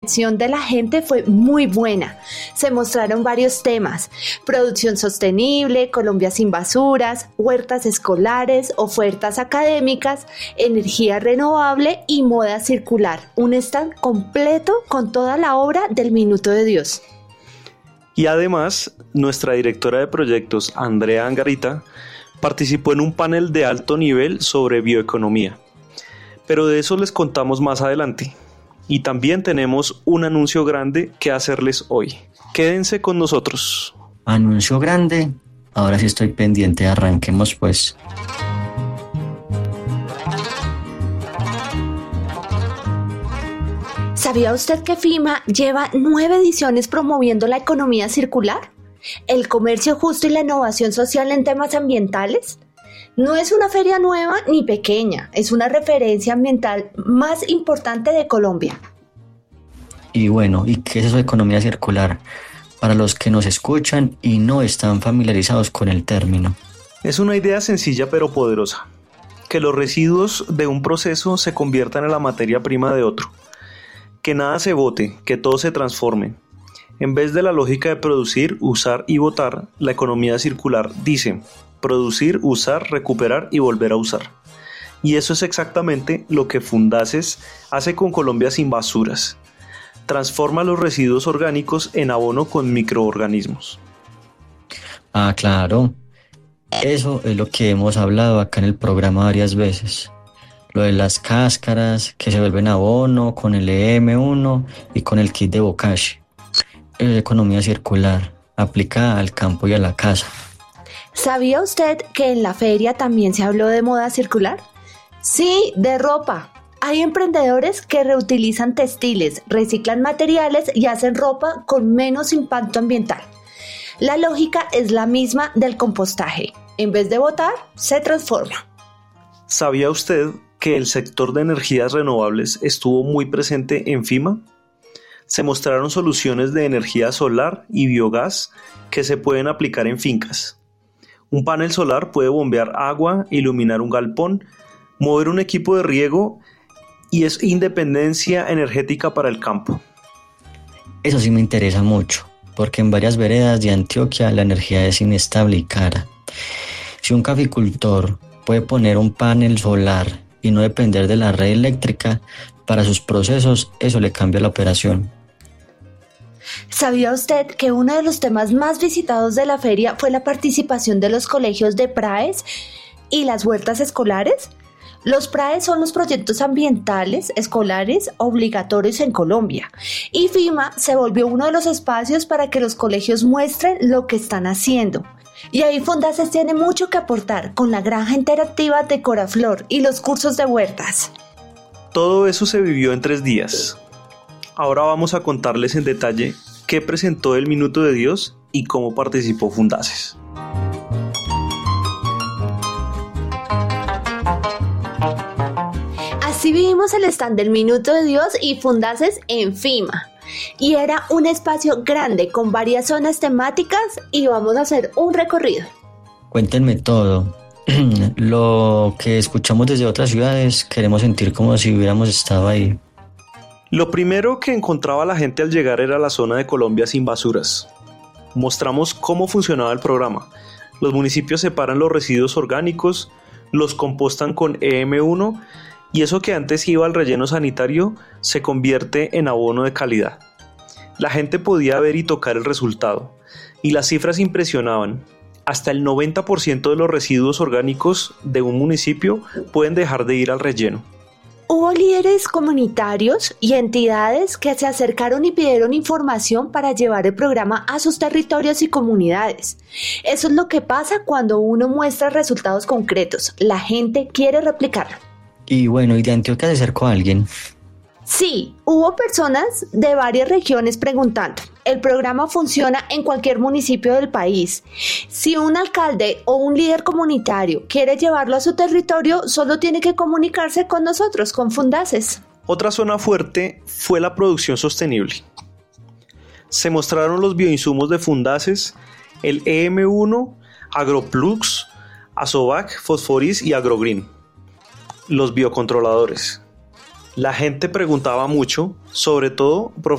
de la gente fue muy buena. Se mostraron varios temas: producción sostenible, Colombia sin basuras, huertas escolares, ofertas académicas, energía renovable y moda circular. Un stand completo con toda la obra del Minuto de Dios. Y además, nuestra directora de proyectos, Andrea Angarita, participó en un panel de alto nivel sobre bioeconomía. Pero de eso les contamos más adelante. Y también tenemos un anuncio grande que hacerles hoy. Quédense con nosotros. Anuncio grande. Ahora sí estoy pendiente. Arranquemos pues. ¿Sabía usted que FIMA lleva 9 ediciones promoviendo la economía circular, el comercio justo y la innovación social en temas ambientales? No es una feria nueva ni pequeña, es una referencia ambiental más importante de Colombia. Y bueno, ¿y qué es eso de economía circular? Para los que nos escuchan y no están familiarizados con el término. Es una idea sencilla pero poderosa. Que los residuos de un proceso se conviertan en la materia prima de otro. Que nada se bote, que todo se transforme. En vez de la lógica de producir, usar y botar, la economía circular dice: producir, usar, recuperar y volver a usar. Y eso es exactamente lo que Fundaces hace con Colombia sin basuras. Transforma los residuos orgánicos en abono con microorganismos. Ah, claro. Eso es lo que hemos hablado acá en el programa varias veces. Lo de las cáscaras que se vuelven abono con el EM1 y con el kit de bokashi. Es economía circular, aplicada al campo y a la casa. ¿Sabía usted que en la feria también se habló de moda circular? Sí, de ropa. Hay emprendedores que reutilizan textiles, reciclan materiales y hacen ropa con menos impacto ambiental. La lógica es la misma del compostaje. En vez de botar, se transforma. ¿Sabía usted que el sector de energías renovables estuvo muy presente en FIMA? Se mostraron soluciones de energía solar y biogás que se pueden aplicar en fincas. Un panel solar puede bombear agua, iluminar un galpón, mover un equipo de riego y es independencia energética para el campo. Eso sí me interesa mucho, porque en varias veredas de Antioquia la energía es inestable y cara. Si un caficultor puede poner un panel solar y no depender de la red eléctrica para sus procesos, eso le cambia la operación. ¿Sabía usted que uno de los temas más visitados de la feria fue la participación de los colegios de PRAES y las huertas escolares? Los PRAES son los proyectos ambientales escolares obligatorios en Colombia y FIMA se volvió uno de los espacios para que los colegios muestren lo que están haciendo. Y ahí Fundaces tiene mucho que aportar con la granja interactiva de Coraflor y los cursos de huertas. Todo eso se vivió en 3 días. Ahora vamos a contarles en detalle qué presentó el Minuto de Dios y cómo participó Fundaces. Así vivimos el stand del Minuto de Dios y Fundaces en FIMA. Y era un espacio grande con varias zonas temáticas y vamos a hacer un recorrido. Cuéntenme todo. Lo que escuchamos desde otras ciudades queremos sentir como si hubiéramos estado ahí. Lo primero que encontraba la gente al llegar era la zona de Colombia sin basuras. Mostramos cómo funcionaba el programa. Los municipios separan los residuos orgánicos, los compostan con EM1 y eso que antes iba al relleno sanitario se convierte en abono de calidad. La gente podía ver y tocar el resultado y las cifras impresionaban. Hasta el 90% de los residuos orgánicos de un municipio pueden dejar de ir al relleno. Hubo líderes comunitarios y entidades que se acercaron y pidieron información para llevar el programa a sus territorios y comunidades. Eso es lo que pasa cuando uno muestra resultados concretos. La gente quiere replicarlo. Y bueno, ¿y de Antioquia se acercó a alguien? Sí, hubo personas de varias regiones preguntando. El programa funciona en cualquier municipio del país. Si un alcalde o un líder comunitario quiere llevarlo a su territorio, solo tiene que comunicarse con nosotros, con Fundaces. Otra zona fuerte fue la producción sostenible. Se mostraron los bioinsumos de Fundaces, el EM1, AgroPlus, Asovac, Fosforis y Agrogreen. Los biocontroladores. La gente preguntaba mucho, sobre todo